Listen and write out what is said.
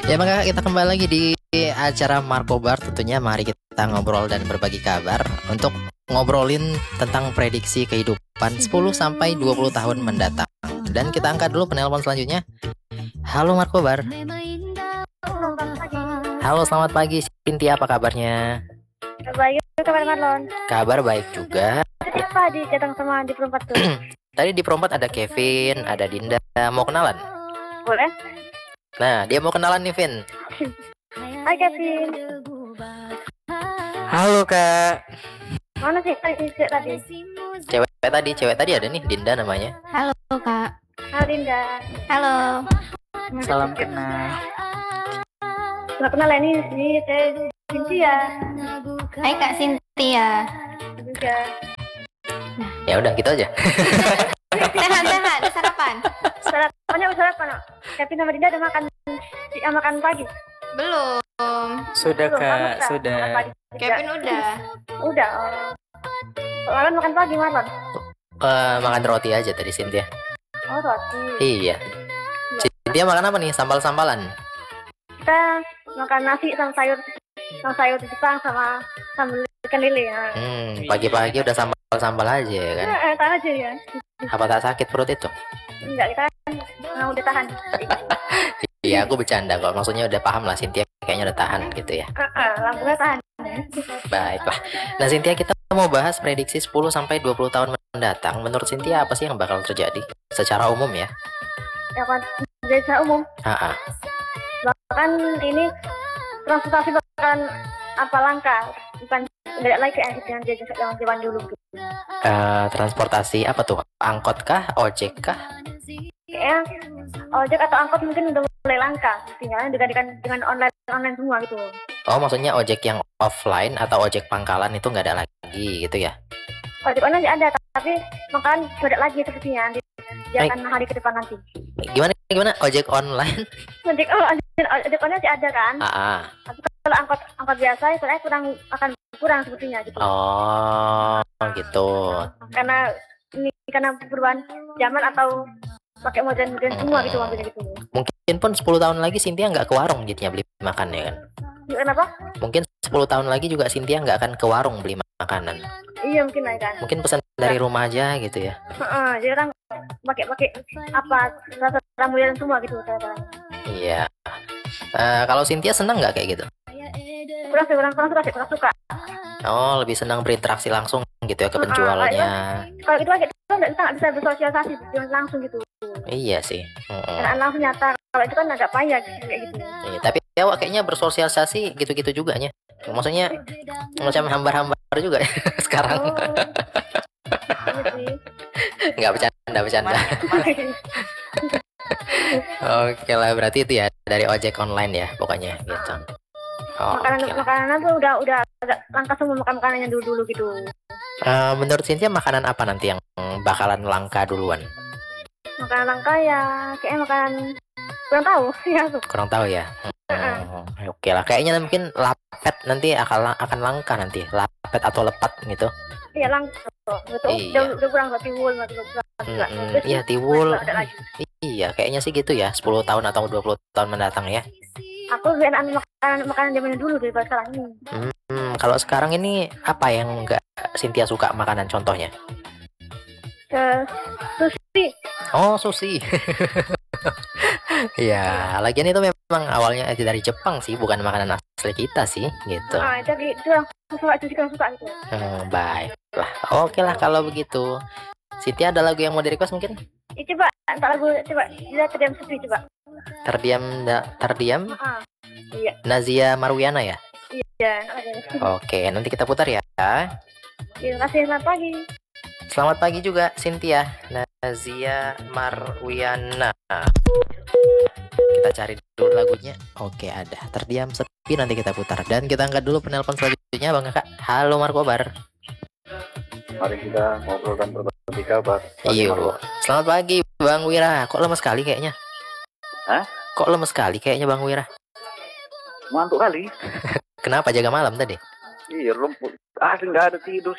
Ya maka kita kembali lagi di acara Markobar. Tentunya mari kita ngobrol dan berbagi kabar untuk ngobrolin tentang prediksi kehidupan 10 sampai 20 tahun mendatang. Dan kita angkat dulu penelpon selanjutnya. Halo Markobar. Halo, selamat pagi Cynthia, apa kabarnya? Baik, kabar Marlon. Kabar baik juga. Siapa datang sama di perempat tuh? Tadi di perempat ada Kevin, ada Dinda. Mau kenalan? Boleh? Nah, dia mau kenalan nih, Vin. Hai Kevin. Halo Kak. Mana sih tadi? Cewek tadi ada nih, Dinda namanya. Halo Kak. Halo Dinda. Halo. Salam kenal. Nggak kenal ini Cynthia. Hai Kak Cynthia. Juga. Ya udah gitu aja. Sehat, udah sarapan? Sarapannya udah sarapan. Kevin sama Dinda udah makan pagi. Belum. Sudah Belum, Kak, makan sudah. makan pagi. Kevin udah. Udah. Marlon makan pagi Marlon. Makan roti aja tadi Cynthia. Oh roti. Iya. Cynthia makan apa nih? Sambal-sambalan? Kita makan nasi sama sayur Jepang sama sambal ikan lele. Pagi-pagi udah sambal-sambal aja ya kan? Tahan aja ya. Apa tak sakit perut itu? Enggak, kita udah tahan. Iya, aku bercanda kok. Maksudnya udah paham lah Cynthia kayaknya udah tahan gitu ya. Lambungnya tahan. Baiklah. Nah, Cynthia, kita mau bahas prediksi 10 sampai 20 tahun mendatang. Menurut Cynthia apa sih yang bakal terjadi secara umum ya? Ya kan, desa umum. Bahkan ini transportasi bakalan langka, bukan nggak lagi kayak yang zaman dulu gitu. Transportasi apa tuh? Angkot kah? Ojek kah? Kayaknya ojek atau angkot mungkin udah mulai langka, tinggalnya digantikan dengan online semua gitu. Oh, maksudnya ojek yang offline atau ojek pangkalan itu nggak ada lagi gitu ya? Ojek online ada, tapi makan nggak ada lagi sepertinya. Dia akan hari ke depan nanti. Gimana? Ojek online? Ojek online masih ada kan? Tapi kalau angkot biasa itu akan kurang sepertinya gitu. Oh, gitu. Karena perubahan zaman atau pakai modern semua gitu maksudnya gitu. Mungkin pun 10 tahun lagi Cynthia nggak ke warung jadinya beli makan ya kan? Kenapa? Mungkin 10 tahun lagi juga Cynthia nggak akan ke warung beli makanan. Iya mungkin lah kan. Mungkin pesan dari rumah aja gitu ya. Jadi orang pakai apa rasa modern semua gitu cara. Iya. Kalau Cynthia senang nggak kayak gitu? Kurang suka. Oh, lebih senang berinteraksi langsung gitu ya ke penjualnya. Kalau itu aja kita nggak bisa bersosialisasi langsung gitu. Iya sih. Karena langsung nyata. Kalau itu kan agak payah kayak gitu. Iya, tapi awak kayaknya bersosialisasi gitu-gitu juga ya. Maksudnya macam hambar-hambar juga ya sekarang. Iya sih. Nggak bercanda. Oke lah, berarti itu ya dari ojek online ya pokoknya gitu. Makanan tuh udah agak langka semua makanannya dulu gitu. Menurut Cynthia makanan apa nanti yang bakalan langka duluan? Makanan langka ya kayaknya makanan kurang tahu ya. Kurang tahu ya. Oke lah, kayaknya mungkin lapet nanti akan langka nanti, lapet atau lepat gitu. Iya langka. Betul. Iya. Udah kurang tiwul. Iya, tiwul. Iya, kayaknya sih gitu ya, 10 tahun atau 20 tahun mendatang ya. Aku lebih enak makanan zaman dulu daripada sekarang ini. Kalau sekarang ini apa yang nggak Cynthia suka makanan contohnya? Sushi. Oh, sushi. Ya, lagian itu memang awalnya dari Jepang sih, bukan makanan asli kita sih, gitu. Jadi itu yang suka gitu. Baiklah, oke lah kalau begitu. Cynthia ada lagu yang mau di-request mungkin? Coba, dia terdiam sepi coba. Terdiam? Iya. Nazia Marwiana ya? Iya. Oke, nanti kita putar ya. Terima kasih, selamat pagi. Selamat pagi juga Cynthia. Nazia Marwiana. Kita cari dulu lagunya. Oke, ada. Terdiam sepi, nanti kita putar. Dan kita angkat dulu penelpon selanjutnya Bang Kakak. Halo Markobar. Mari kita ngobrol dan berbagi kabar. Iya. Selamat pagi Bang Wira. Kok lemes sekali kayaknya? Hah? Kok lemes sekali kayaknya Bang Wira? Ngantuk kali. Kenapa jaga malam tadi? Iya, nggak ada tidur